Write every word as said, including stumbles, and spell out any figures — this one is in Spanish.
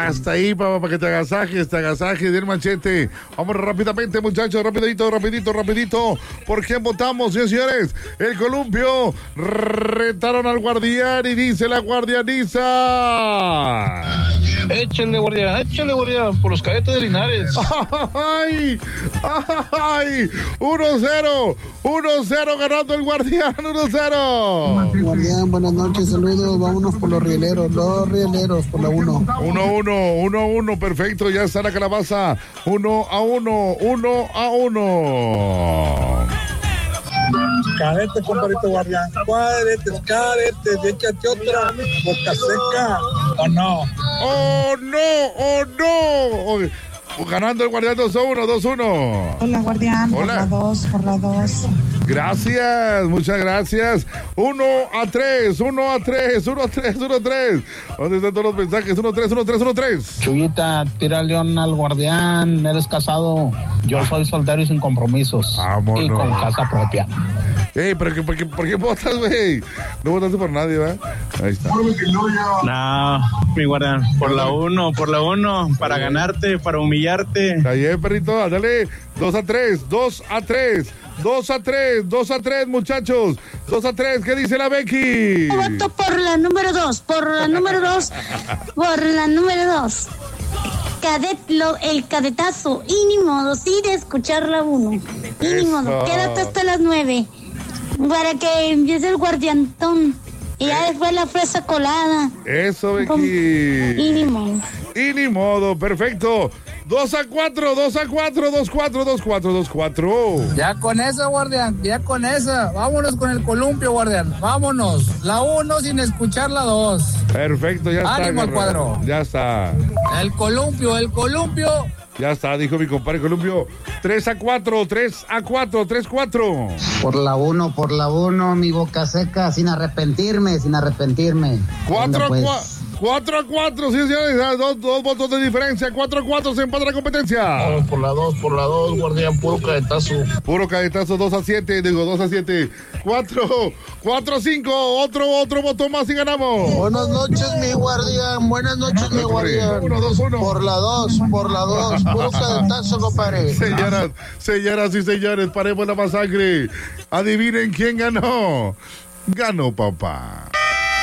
Hasta ahí, papá, para que te agasajes, te agasajes del machete. Vamos rápidamente, muchachos, rapidito, rapidito, rapidito. ¿Por quién votamos, señores y señores? El columpio retaron al guardián y dice la guardianiza. Échenle, guardián, échenle, guardián, por los cadetes de Linares. ¡Ay! ¡Ay! uno cero, uno cero ganando el guardián, uno cero. Guardián, buenas noches, saludos, vámonos por los rieleros, los rieleros, por la uno. uno uno, uno uno, perfecto, ya está la calabaza. uno a uno, uno a uno. Cadete, compadrito guardián, cadetes, cadetes, échate otra, boca seca, ¿o no? ¡Oh, no! ¡Oh, no! Oh, ganando el guardián dos a uno, dos a uno. Hola, guardián, Hola. por la dos, por la dos. Gracias, muchas gracias. uno a tres, uno a tres, uno a tres, uno a tres. ¿Dónde están todos los mensajes? uno a tres, uno a tres, uno a tres. Chuyita, tira león al guardián, eres casado. Yo soy soltero y sin compromisos. Vámonos. Y con casa propia. Ey, ¿pero qué, por, qué, ¿por qué votas, güey? No votaste por nadie, ¿verdad? Ahí está. No, mi guardián, por la uno, por la uno, para ganarte, para humillarte. Está bien, perrito, ándale. dos a tres, dos a tres, dos a tres, dos a tres, muchachos. dos a tres, ¿qué dice la Becky? Yo voto por la número dos, por la número dos, por la número dos. Cadet, lo, el cadetazo, y ni modo, sí de escuchar la uno. Y ni modo, quédate hasta las nueve. Para que empiece el guardiantón. Y ya después la fresa colada. Eso, Becky. Y ni modo. Y ni modo, perfecto. dos a cuatro, dos a cuatro, dos a cuatro, dos a cuatro, dos a cuatro. Ya con esa, guardián, ya con esa. Vámonos con el columpio, guardián. Vámonos. La uno sin escuchar la dos. Perfecto, ya está. Ánimo al cuadro. Ya está. El columpio, el columpio. Ya está, dijo mi compadre Columpio. tres a cuatro, tres a cuatro, tres a cuatro. Por la uno, por la uno, mi boca seca, sin arrepentirme, sin arrepentirme. cuatro a pues. cuatro, sí, señores, dos, dos votos de diferencia, cuatro a cuatro, se empata la competencia. Vamos por la dos, por la dos, guardián, puro cadetazo. Puro cadetazo, dos a siete, digo, dos a siete. cuatro, cuatro a cinco, otro, otro voto más y ganamos. Buenas noches, mi guardián, buenas noches, mi guardián. uno, dos, uno. Por la dos, por la dos, puro cadetazo, compadre. Señoras, señoras y señores, paremos la masacre. Adivinen quién ganó. Ganó papá.